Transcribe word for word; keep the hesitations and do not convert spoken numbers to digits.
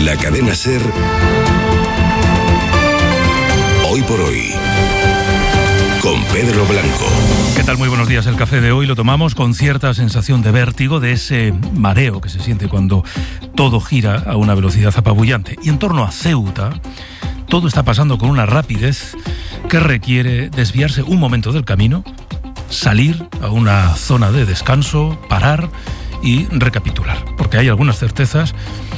La cadena SER. Hoy por hoy. Con Pedro Blanco. ¿Qué tal? Muy buenos días. El café de hoy lo tomamos con cierta sensación de vértigo, de ese mareo que se siente cuando todo gira a una velocidad apabullante. Y en torno a Ceuta, todo está pasando con una rapidez que requiere desviarse un momento del camino, salir a una zona de descanso, parar y recapitular. Porque hay algunas certezas